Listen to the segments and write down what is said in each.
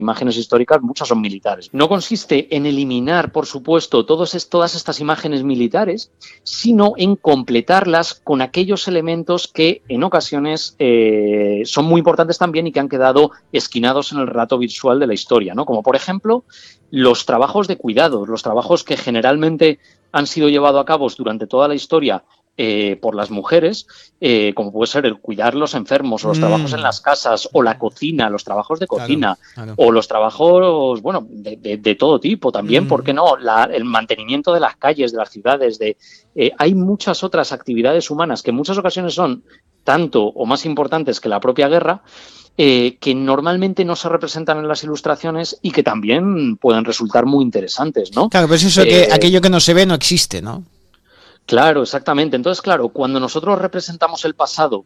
imágenes históricas, muchas son militares. No consiste en eliminar, por supuesto, todas estas imágenes militares, sino en completarlas con aquellos elementos que en ocasiones son muy importantes también y que han quedado esquinados en el relato visual de la historia, ¿no? Como por ejemplo los trabajos de cuidado, los trabajos que generalmente han sido llevados a cabo durante toda la historia por las mujeres, como puede ser el cuidar los enfermos, o los trabajos en las casas, o la cocina, los trabajos de cocina, claro. O los trabajos, bueno, de todo tipo también, ¿por qué no? El mantenimiento de las calles, de las ciudades, hay muchas otras actividades humanas que en muchas ocasiones son tanto o más importantes que la propia guerra, que normalmente no se representan en las ilustraciones y que también pueden resultar muy interesantes, ¿no? Claro, pues eso que aquello que no se ve no existe, ¿no? Claro, exactamente. Entonces, claro, cuando nosotros representamos el pasado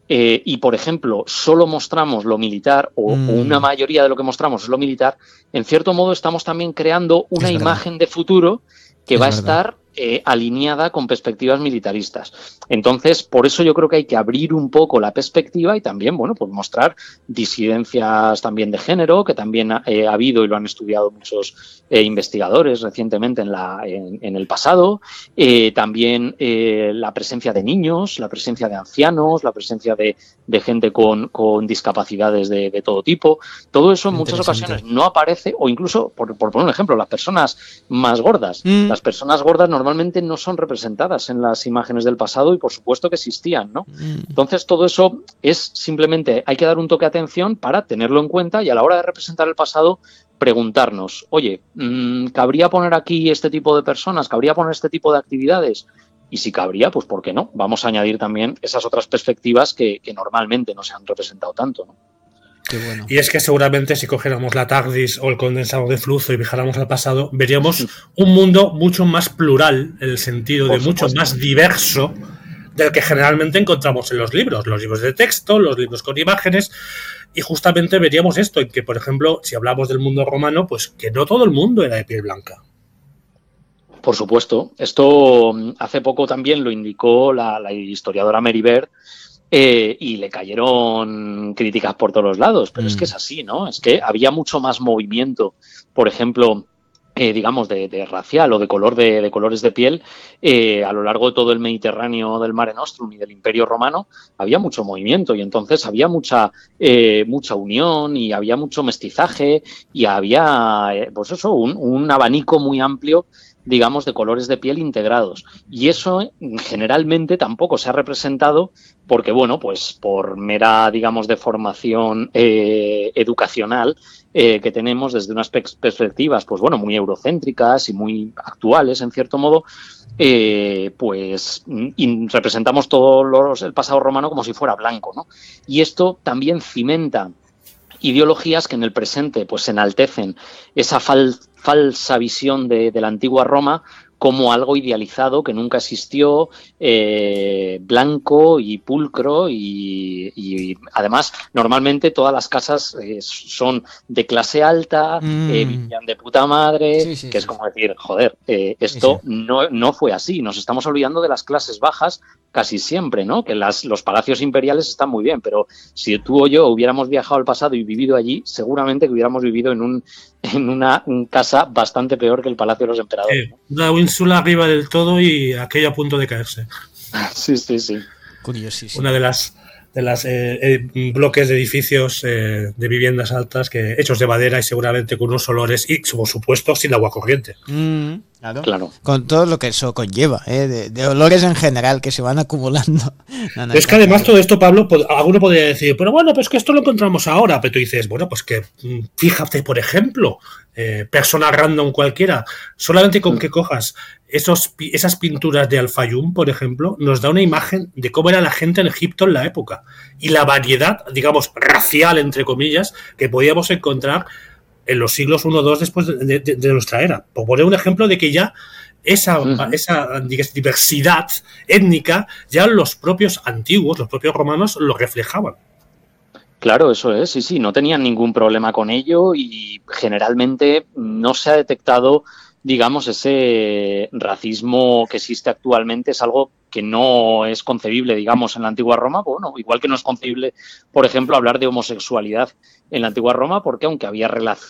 y, por ejemplo, solo mostramos lo militar o una mayoría de lo que mostramos es lo militar, en cierto modo estamos también creando una imagen de futuro que va a estar alineada con perspectivas militaristas. Entonces, por eso yo creo que hay que abrir un poco la perspectiva y también, bueno, pues mostrar disidencias también de género, que también ha habido y lo han estudiado muchos investigadores recientemente en el pasado. También la presencia de niños, la presencia de ancianos, la presencia de gente con discapacidades de todo tipo. Todo eso en muchas ocasiones no aparece, o incluso, por poner un ejemplo, las personas más gordas. Las personas gordas normalmente no son representadas en las imágenes del pasado y por supuesto que existían, ¿no? Entonces todo eso es simplemente, hay que dar un toque de atención para tenerlo en cuenta y a la hora de representar el pasado preguntarnos, oye, ¿cabría poner aquí este tipo de personas? ¿Cabría poner este tipo de actividades? Y si cabría, pues ¿por qué no? Vamos a añadir también esas otras perspectivas que normalmente no se han representado tanto, ¿no? Qué bueno. Y es que seguramente si cogiéramos la TARDIS o el condensador de flujo y viajáramos al pasado, veríamos un mundo mucho más plural, en el sentido de mucho más diverso del que generalmente encontramos en los libros de texto, los libros con imágenes, y justamente veríamos esto, en que, por ejemplo, si hablamos del mundo romano, pues que no todo el mundo era de piel blanca. Por supuesto. Esto hace poco también lo indicó la historiadora Mary Beard, y le cayeron críticas por todos los lados, pero es que es así, ¿no? Es que había mucho más movimiento, por ejemplo, digamos, de racial o de colores de piel, a lo largo de todo el Mediterráneo del Mare Nostrum y del Imperio Romano, había mucho movimiento y entonces había mucha unión y había mucho mestizaje y había, pues eso, un abanico muy amplio, digamos, de colores de piel integrados. Y eso generalmente tampoco se ha representado porque, bueno, pues por mera, digamos, de formación educacional que tenemos desde unas perspectivas, pues bueno, muy eurocéntricas y muy actuales, en cierto modo, pues representamos todo el pasado romano como si fuera blanco, ¿no? Y esto también cimenta ideologías que en el presente pues enaltecen esa falsa visión de la antigua Roma como algo idealizado que nunca existió, blanco y pulcro y además normalmente todas las casas son de clase alta, vivían de puta madre, que es como decir, joder, esto no fue así, nos estamos olvidando de las clases bajas casi siempre, ¿no? Que los palacios imperiales están muy bien, pero si tú o yo hubiéramos viajado al pasado y vivido allí, seguramente que hubiéramos vivido en una casa bastante peor que el Palacio de los Emperadores. Una ínsula arriba del todo y aquello a punto de caerse. Sí. Curiosísimo. Una de las bloques de edificios de viviendas altas hechos de madera y seguramente con unos olores y, por supuesto, sin agua corriente. Claro. Con todo lo que eso conlleva, de olores en general que se van acumulando. Es que además todo esto, Pablo, alguno podría decir, pero bueno, pues que esto lo encontramos ahora, pero tú dices, bueno, pues que fíjate, por ejemplo, persona random cualquiera, solamente con que cojas esas pinturas de Al-Fayum, por ejemplo, nos da una imagen de cómo era la gente en Egipto en la época y la variedad, digamos, racial, entre comillas, que podíamos encontrar en los siglos 1 o 2 después de nuestra era. Por poner un ejemplo de que ya esa digamos, diversidad étnica, ya los propios antiguos, los propios romanos, lo reflejaban. Claro, eso es, sí, no tenían ningún problema con ello y generalmente no se ha detectado digamos, ese racismo que existe actualmente es algo que no es concebible, digamos, en la antigua Roma. Bueno, igual que no es concebible, por ejemplo, hablar de homosexualidad en la antigua Roma, porque aunque había relaciones